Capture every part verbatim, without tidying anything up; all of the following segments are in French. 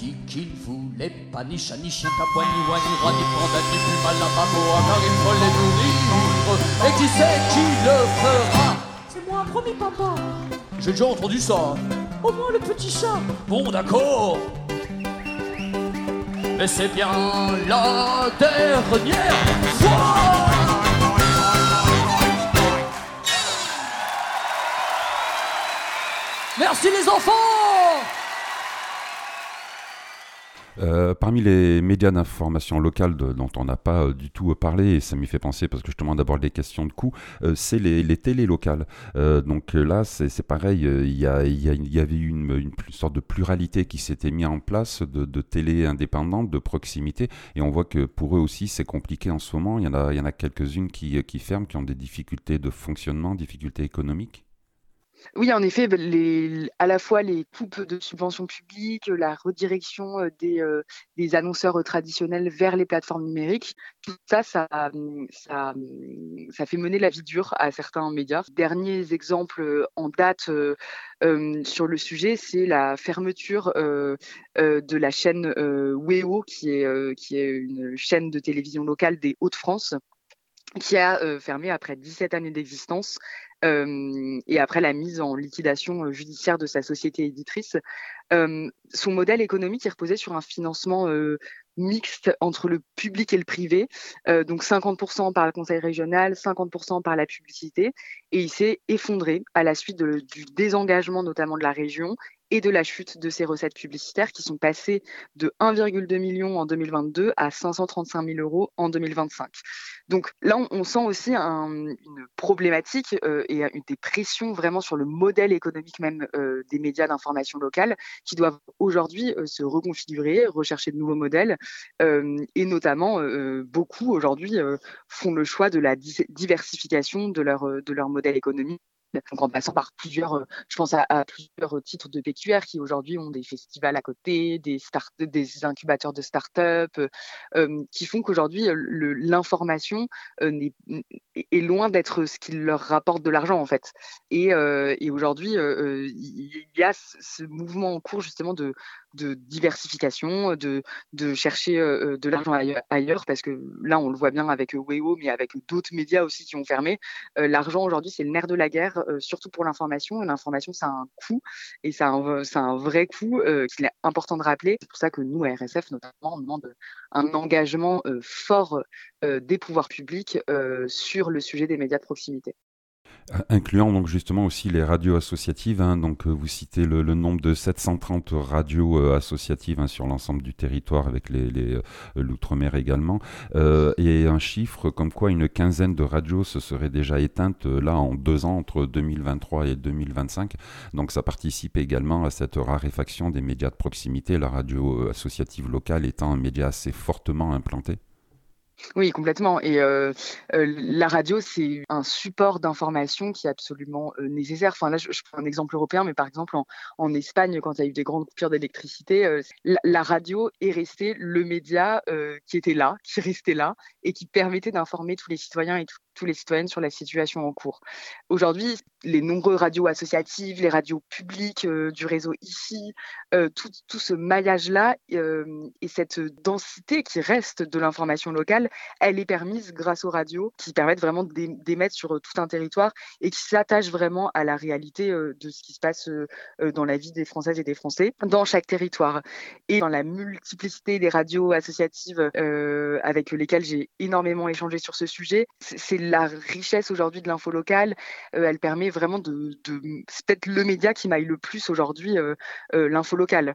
dit qu'il voulait pas ni chat, ni chien, tabouin, ni oie, ni rat, ni panda, ni puma, la baboa, car il faut les nourrir. Et qui c'est qui le fera? C'est moi, promis papa. J'ai déjà entendu ça. Au moins le petit chat. Bon, d'accord. Mais c'est bien la dernière fois. Merci les enfants. Euh, parmi les médias d'information locale de, dont on n'a pas euh, du tout euh, parlé, et ça m'y fait penser parce que justement d'abord des questions de coût, euh, c'est les, les télés locales. Euh, donc euh, là, c'est, c'est pareil, il euh, y, a, y, a, y avait une, une, une sorte de pluralité qui s'était mise en place de, de télé indépendantes, de proximité, et on voit que pour eux aussi c'est compliqué en ce moment. Il y en a, il y en a quelques-unes qui, qui ferment, qui ont des difficultés de fonctionnement, difficultés économiques. Oui, en effet, les, à la fois les coupes de subventions publiques, la redirection des, euh, des annonceurs traditionnels vers les plateformes numériques, tout ça, ça, ça, ça fait mener la vie dure à certains médias. Derniers exemples en date euh, euh, sur le sujet, c'est la fermeture euh, euh, de la chaîne euh, Wéo, qui est, euh, qui est une chaîne de télévision locale des Hauts-de-France, qui a euh, fermé après dix-sept années d'existence. Euh, et après la mise en liquidation judiciaire de sa société éditrice. Euh, son modèle économique il reposait sur un financement euh, mixte entre le public et le privé, euh, donc cinquante pour cent par le conseil régional, cinquante pour cent par la publicité, et il s'est effondré à la suite de, du désengagement notamment de la région et de la chute de ses recettes publicitaires qui sont passées de un virgule deux million en deux mille vingt-deux à cinq cent trente-cinq mille euros en deux mille vingt-cinq. Donc là, on, on sent aussi un, une problématique euh, et des pressions vraiment sur le modèle économique même euh, des médias d'information locale qui doivent aujourd'hui euh, se reconfigurer, rechercher de nouveaux modèles euh, et notamment euh, beaucoup aujourd'hui euh, font le choix de la di- diversification de leur, de leur modèle économique. Donc en passant par plusieurs, je pense à, à plusieurs titres de P Q R qui aujourd'hui ont des festivals à côté, des, start, des incubateurs de start-up, euh, qui font qu'aujourd'hui le, l'information euh, n'est, est loin d'être ce qui leur rapporte de l'argent en fait. Et, euh, et aujourd'hui, euh, il y a ce mouvement en cours justement de, de diversification, de, de chercher euh, de l'argent ailleurs, ailleurs, parce que là on le voit bien avec Wéo, mais avec d'autres médias aussi qui ont fermé. Euh, l'argent aujourd'hui c'est le nerf de la guerre. Euh, surtout pour l'information. L'information, ça a un coût et ça a un, ça a un vrai coût euh, qu'il est important de rappeler. C'est pour ça que nous, à R S F notamment, on demande un engagement euh, fort euh, des pouvoirs publics euh, sur le sujet des médias de proximité. Incluant donc justement aussi les radios associatives, hein, donc euh, vous citez le, le nombre de sept cent trente radios euh, associatives hein, sur l'ensemble du territoire avec les, les, euh, l'outre-mer également, euh, et un chiffre comme quoi une quinzaine de radios se seraient déjà éteintes euh, là en deux ans entre deux mille vingt-trois et deux mille vingt-cinq, donc ça participe également à cette raréfaction des médias de proximité, la radio associative locale étant un média assez fortement implanté. Oui, complètement. Et euh, euh, la radio, c'est un support d'information qui est absolument euh, nécessaire. Enfin, là, je, je prends un exemple européen, mais par exemple, en, en Espagne, quand il y a eu des grandes coupures d'électricité, euh, la, la radio est restée le média euh, qui était là, qui restait là, et qui permettait d'informer tous les citoyens et tout, tous les citoyennes sur la situation en cours. Aujourd'hui, les nombreuses radios associatives, les radios publiques euh, du réseau ici, euh, tout, tout ce maillage-là euh, et cette densité qui reste de l'information locale, elle est permise grâce aux radios qui permettent vraiment d'émettre sur tout un territoire et qui s'attachent vraiment à la réalité euh, de ce qui se passe euh, dans la vie des Françaises et des Français dans chaque territoire. Et dans la multiplicité des radios associatives euh, avec lesquelles j'ai énormément échangé sur ce sujet, c'est la richesse aujourd'hui de l'info locale. Euh, elle permet vraiment de, de... C'est peut-être le média qui maille le plus aujourd'hui euh, euh, l'info locale.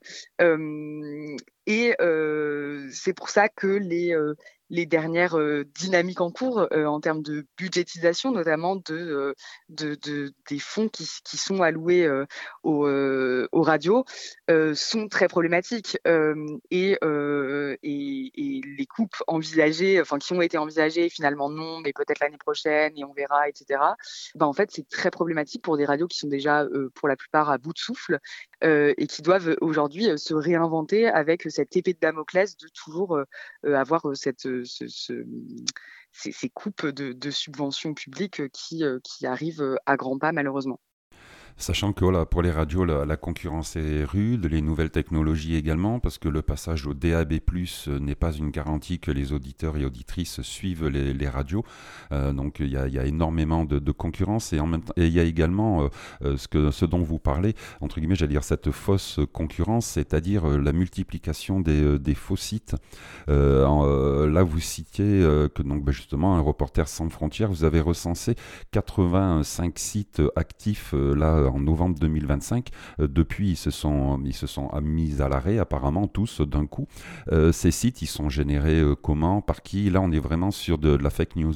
Euh, et euh, c'est pour ça que les... Euh, les dernières euh, dynamiques en cours euh, en termes de budgétisation, notamment de, euh, de, de, des fonds qui, qui sont alloués euh, aux, euh, aux radios, euh, sont très problématiques. Euh, et, euh, et, et les coupes envisagées, enfin qui ont été envisagées, finalement non, mais peut-être l'année prochaine et on verra, et cetera. Ben, en fait, c'est très problématique pour des radios qui sont déjà, euh, pour la plupart, à bout de souffle euh, et qui doivent aujourd'hui euh, se réinventer avec cette épée de Damoclès de toujours euh, avoir euh, cette Ce, ce, ces, ces coupes de, de subventions publiques qui, qui arrivent à grands pas malheureusement. Sachant que voilà, pour les radios, la, la concurrence est rude, les nouvelles technologies également, parce que le passage au D A B plus, n'est pas une garantie que les auditeurs et auditrices suivent les, les radios. Euh, donc il y a, y a énormément de, de concurrence et en même temps, et il y a également euh, ce, que, ce dont vous parlez, entre guillemets, j'allais dire cette fausse concurrence, c'est-à-dire euh, la multiplication des, euh, des faux sites. Euh, en, euh, là, vous citiez euh, que donc, bah, justement, un Reporter sans frontières, vous avez recensé quatre-vingt-cinq sites actifs euh, là en novembre deux mille vingt-cinq. Euh, depuis, ils se sont, ils se sont mis à l'arrêt, apparemment tous d'un coup. Euh, ces sites, ils sont générés euh, comment, par qui? Là, on est vraiment sur de, de la fake news.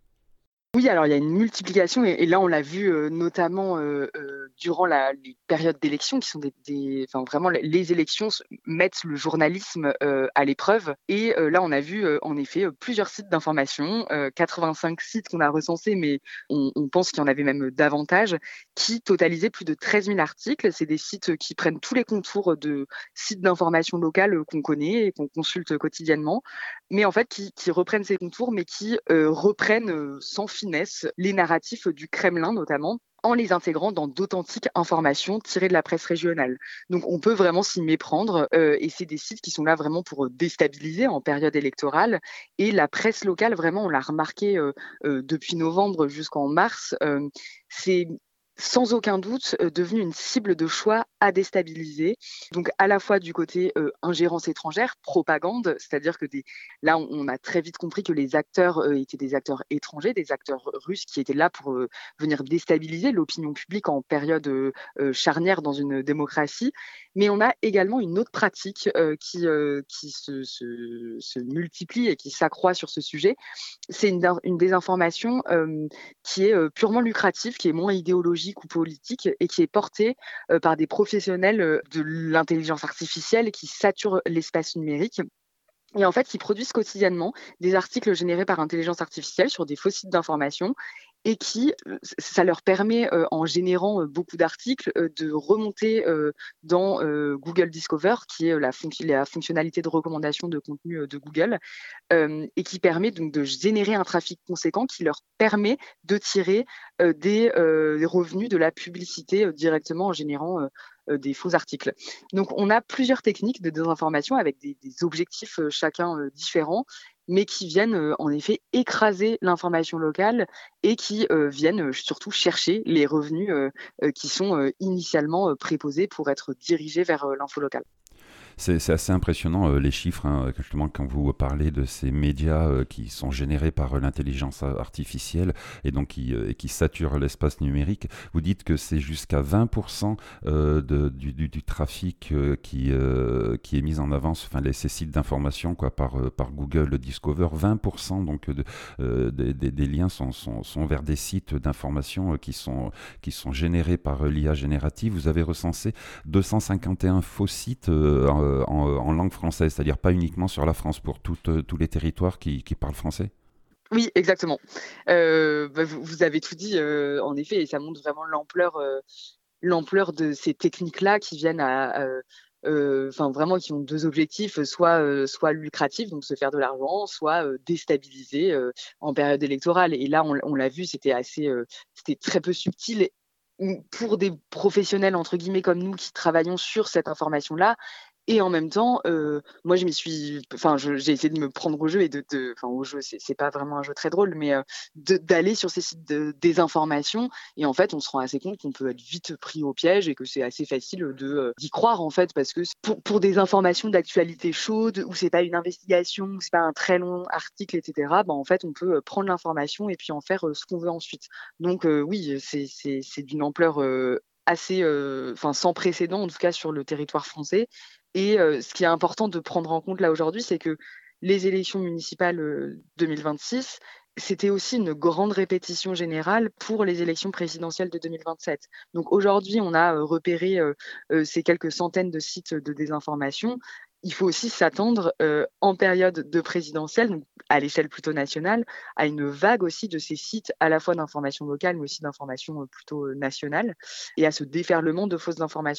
Oui, alors il y a une multiplication et, et là on l'a vu euh, notamment euh, euh, durant la, les périodes d'élections qui sont des, des enfin vraiment les, les élections s- mettent le journalisme euh, à l'épreuve et euh, là on a vu euh, en effet euh, plusieurs sites d'information, euh, quatre-vingt-cinq sites qu'on a recensés mais on, on pense qu'il y en avait même davantage qui totalisaient plus de treize mille articles. C'est des sites qui prennent tous les contours de sites d'information locales euh, qu'on connaît et qu'on consulte quotidiennement mais en fait qui, qui reprennent ces contours, mais qui euh, reprennent euh, sans finesse les narratifs du Kremlin notamment en les intégrant dans d'authentiques informations tirées de la presse régionale. Donc on peut vraiment s'y méprendre euh, et c'est des sites qui sont là vraiment pour déstabiliser en période électorale et la presse locale vraiment on l'a remarqué euh, euh, depuis novembre jusqu'en mars, euh, c'est sans aucun doute euh, devenu une cible de choix à déstabiliser. Donc à la fois du côté euh, ingérence étrangère, propagande, c'est-à-dire que des, là on, on a très vite compris que les acteurs euh, étaient des acteurs étrangers, des acteurs russes qui étaient là pour euh, venir déstabiliser l'opinion publique en période euh, euh, charnière dans une démocratie. Mais on a également une autre pratique euh, qui, euh, qui se, se, se multiplie et qui s'accroît sur ce sujet. C'est une, une désinformation euh, qui est euh, purement lucrative, qui est moins idéologique ou politique et qui est portée euh, par des professionnels euh, de l'intelligence artificielle qui saturent l'espace numérique et en fait qui produisent quotidiennement des articles générés par intelligence artificielle sur des faux sites d'information et qui, euh, ça leur permet, euh, en générant euh, beaucoup d'articles, euh, de remonter euh, dans euh, Google Discover, qui est la, fonc- la fonctionnalité de recommandation de contenu euh, de Google, euh, et qui permet donc de générer un trafic conséquent qui leur permet de tirer euh, des, euh, des revenus de la publicité euh, directement en générant euh, euh, des faux articles. Donc on a plusieurs techniques de désinformation avec des, des objectifs euh, chacun euh, différents, mais qui viennent euh, en effet écraser l'information locale et qui euh, viennent euh, surtout chercher les revenus euh, euh, qui sont euh, initialement euh, préposés pour être dirigés vers euh, l'info locale. C'est, c'est assez impressionnant euh, les chiffres, hein, justement quand vous parlez de ces médias euh, qui sont générés par euh, l'intelligence artificielle et donc qui, euh, et qui saturent l'espace numérique. Vous dites que c'est jusqu'à vingt pour cent euh, de, du, du, du trafic euh, qui, euh, qui est mis en avant, enfin les, ces sites d'information quoi, par, euh, par Google Discover. vingt pour cent donc de, euh, des, des, des liens sont, sont, sont vers des sites d'information euh, qui, sont, qui sont générés par euh, l'I A générative. Vous avez recensé deux cent cinquante et un faux sites euh, en, en langue française, c'est-à-dire pas uniquement sur la France, pour tout, euh, tous les territoires qui, qui parlent français? Oui, exactement. Euh, bah, vous, vous avez tout dit, euh, en effet, et ça montre vraiment l'ampleur, euh, l'ampleur de ces techniques-là qui viennent à, euh, euh, enfin vraiment qui ont deux objectifs, soit euh, soit lucratifs, donc se faire de l'argent, soit euh, déstabiliser euh, en période électorale. Et là, on, on l'a vu, c'était assez, euh, c'était très peu subtil. Pour des professionnels entre guillemets comme nous qui travaillons sur cette information-là, et en même temps, euh, moi je m'y suis, enfin je- j'ai essayé de me prendre au jeu et de, de- enfin au jeu, c'est c'est pas vraiment un jeu très drôle, mais euh, de- d'aller sur ces sites de désinformation et en fait on se rend assez compte qu'on peut être vite pris au piège et que c'est assez facile de euh, d'y croire en fait parce que c'est pour, pour des informations d'actualité chaude où c'est pas une investigation, où c'est pas un très long article, et cetera. Ben en fait on peut euh, prendre l'information et puis en faire euh, ce qu'on veut ensuite. Donc euh, oui, c'est c'est c'est d'une ampleur euh, assez, euh, enfin sans précédent en tout cas sur le territoire français. Et euh, ce qui est important de prendre en compte là aujourd'hui, c'est que les élections municipales euh, deux mille vingt-six, c'était aussi une grande répétition générale pour les élections présidentielles de deux mille vingt-sept. Donc aujourd'hui, on a euh, repéré euh, euh, ces quelques centaines de sites de désinformation. Il faut aussi s'attendre euh, en période de présidentielle, donc à l'échelle plutôt nationale, à une vague aussi de ces sites à la fois d'information locale, mais aussi d'information euh, plutôt euh, nationale, et à ce déferlement de fausses informations.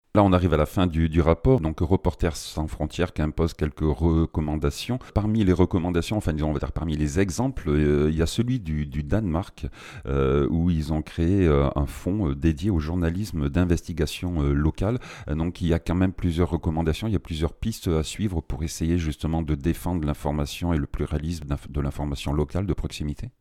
Là, on arrive à la fin du, du rapport. Donc, Reporters sans frontières qui impose quelques recommandations. Parmi les recommandations, enfin, disons, on va dire parmi les exemples, euh, il y a celui du, du Danemark euh, où ils ont créé euh, un fonds euh, dédié au journalisme d'investigation euh, locale. Euh, donc, il y a quand même plusieurs recommandations. Il y a plusieurs pistes à suivre pour essayer justement de défendre l'information et le pluralisme de l'information locale de proximité.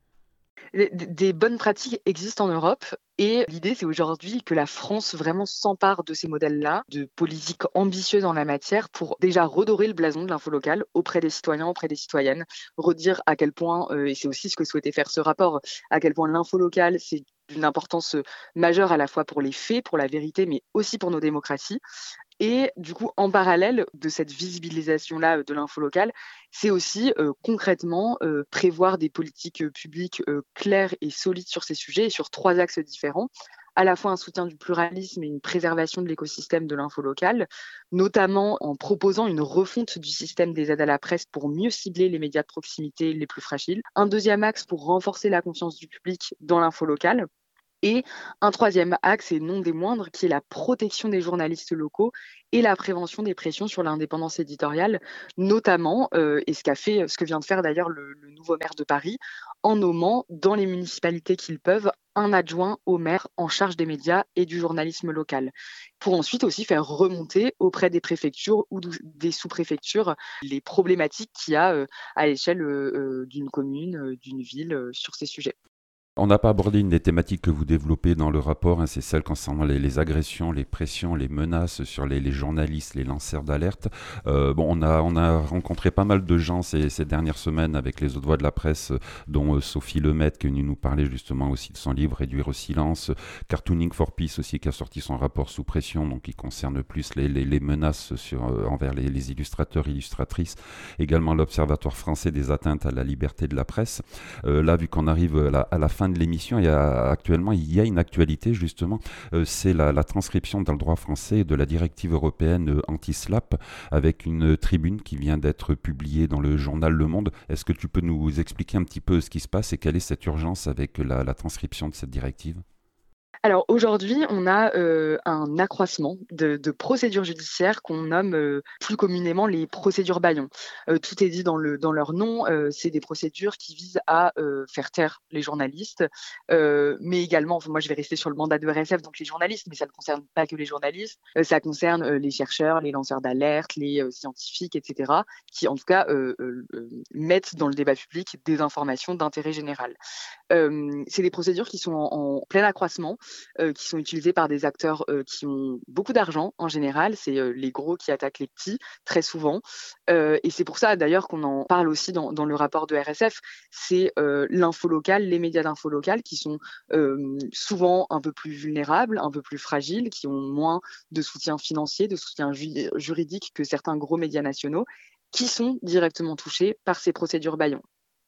Des bonnes pratiques existent en Europe et l'idée, c'est aujourd'hui que la France vraiment s'empare de ces modèles-là, de politiques ambitieuses en la matière pour déjà redorer le blason de l'info locale auprès des citoyens, auprès des citoyennes, redire à quel point, euh, et c'est aussi ce que souhaitait faire ce rapport, à quel point l'info locale, c'est d'une importance majeure à la fois pour les faits, pour la vérité, mais aussi pour nos démocraties. Et du coup, en parallèle de cette visibilisation-là de l'info locale, c'est aussi euh, concrètement euh, prévoir des politiques euh, publiques euh, claires et solides sur ces sujets et sur trois axes différents, à la fois un soutien du pluralisme et une préservation de l'écosystème de l'info locale, notamment en proposant une refonte du système des aides à la presse pour mieux cibler les médias de proximité les plus fragiles. Un deuxième axe pour renforcer la confiance du public dans l'info locale. Et un troisième axe, et non des moindres, qui est la protection des journalistes locaux et la prévention des pressions sur l'indépendance éditoriale, notamment, euh, et ce qu'a fait, ce que vient de faire d'ailleurs le, le nouveau maire de Paris, en nommant dans les municipalités qu'ils peuvent un adjoint au maire en charge des médias et du journalisme local, pour ensuite aussi faire remonter auprès des préfectures ou des sous-préfectures les problématiques qu'il y a euh, à l'échelle euh, d'une commune, euh, d'une ville euh, sur ces sujets. On n'a pas abordé une des thématiques que vous développez dans le rapport, hein, c'est celle concernant les, les agressions, les pressions, les menaces sur les, les journalistes, les lanceurs d'alerte. Euh, bon, on a, on a rencontré pas mal de gens ces, ces dernières semaines avec les autres voix de la presse, dont euh, Sophie Lemaitre, qui est venue nous parler justement aussi de son livre Réduire au silence, Cartooning for Peace aussi, qui a sorti son rapport Sous pression, donc qui concerne plus les, les, les menaces sur, euh, envers les, les illustrateurs, illustratrices, également l'Observatoire français des atteintes à la liberté de la presse. Euh, là, vu qu'on arrive à la, à la fin de l'émission, il y a, actuellement il y a une actualité justement, euh, c'est la, la transcription dans le droit français de la directive européenne euh, anti-slap avec une tribune qui vient d'être publiée dans le journal Le Monde. Est-ce que tu peux nous expliquer un petit peu ce qui se passe et quelle est cette urgence avec la, la transcription de cette directive ? Alors aujourd'hui, on a euh, un accroissement de, de procédures judiciaires qu'on nomme euh, plus communément les procédures bâillons. Euh, tout est dit dans, le, dans leur nom, euh, c'est des procédures qui visent à euh, faire taire les journalistes, euh, mais également, enfin, moi je vais rester sur le mandat de R S F, donc les journalistes, mais ça ne concerne pas que les journalistes, euh, ça concerne euh, les chercheurs, les lanceurs d'alerte, les euh, scientifiques, et cetera, qui en tout cas euh, euh, mettent dans le débat public des informations d'intérêt général. Euh, c'est des procédures qui sont en, en plein accroissement, Euh, qui sont utilisés par des acteurs euh, qui ont beaucoup d'argent en général. C'est euh, les gros qui attaquent les petits, très souvent. Euh, et c'est pour ça d'ailleurs qu'on en parle aussi dans, dans le rapport de R S F. C'est euh, l'info locale, les médias d'info locale qui sont euh, souvent un peu plus vulnérables, un peu plus fragiles, qui ont moins de soutien financier, de soutien ju- juridique que certains gros médias nationaux, qui sont directement touchés par ces procédures bâillons.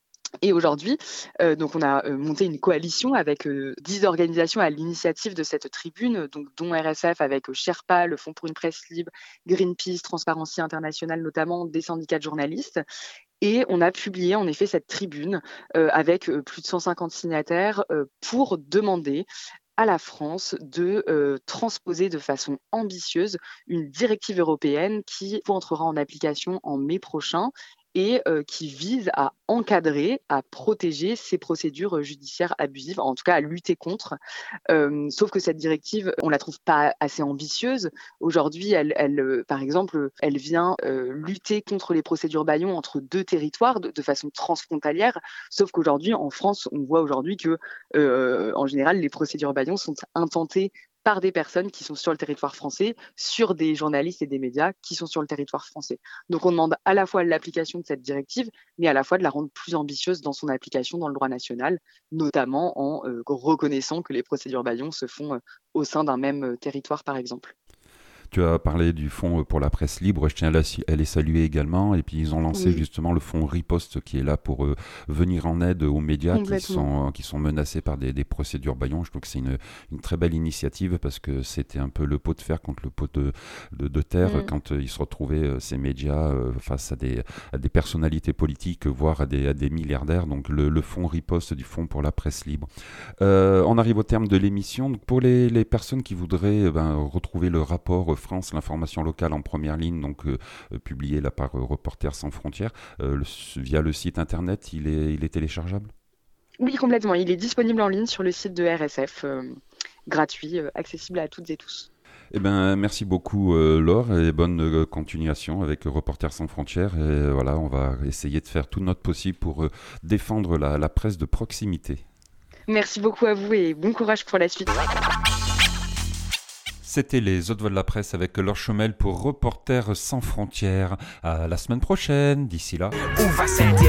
Et aujourd'hui, euh, donc on a euh, monté une coalition avec euh, dix organisations à l'initiative de cette tribune, donc dont R S F avec euh, Sherpa, le Fonds pour une presse libre, Greenpeace, Transparency International notamment, des syndicats de journalistes. Et on a publié en effet cette tribune euh, avec euh, plus de cent cinquante signataires euh, pour demander à la France de euh, transposer de façon ambitieuse une directive européenne qui entrera en application en mai prochain et euh, qui vise à encadrer, à protéger ces procédures judiciaires abusives, en tout cas à lutter contre. Euh, sauf que cette directive, on la trouve pas assez ambitieuse. Aujourd'hui, elle, elle, euh, par exemple, elle vient euh, lutter contre les procédures bâillons entre deux territoires de, de façon transfrontalière. Sauf qu'aujourd'hui, en France, on voit aujourd'hui que, euh, en général, les procédures bâillons sont intentées par des personnes qui sont sur le territoire français, sur des journalistes et des médias qui sont sur le territoire français. Donc on demande à la fois l'application de cette directive, mais à la fois de la rendre plus ambitieuse dans son application dans le droit national, notamment en euh, reconnaissant que les procédures bâillons se font euh, au sein d'un même euh, territoire, par exemple. Tu as parlé du fonds pour la presse libre, je tiens à les saluer également. Et puis ils ont lancé oui. justement le fonds Riposte qui est là pour euh, venir en aide aux médias qui sont, qui sont menacés par des, des procédures bâillons. Je trouve que c'est une, une très belle initiative parce que c'était un peu le pot de fer contre le pot de, de, de terre mmh. quand euh, ils se retrouvaient, euh, ces médias, euh, face à des, à des personnalités politiques, voire à des, à des milliardaires. Donc le, le fonds Riposte du fonds pour la presse libre. Euh, on arrive au terme de l'émission. Donc, pour les, les personnes qui voudraient ben, retrouver le rapport France, l'information locale en première ligne, donc euh, publiée là par euh, Reporters sans frontières, euh, le, via le site internet, il est, il est téléchargeable ? Oui, complètement. Il est disponible en ligne sur le site de R S F, euh, gratuit, euh, accessible à toutes et tous. Eh ben, merci beaucoup euh, Laure et bonne euh, continuation avec Reporters sans frontières. Et euh, voilà, on va essayer de faire tout notre possible pour euh, défendre la, la presse de proximité. Merci beaucoup à vous et bon courage pour la suite. C'était les Hautes Voix de la presse avec Laure Chomel pour Reporters sans frontières. À la semaine prochaine. D'ici là. On va sentir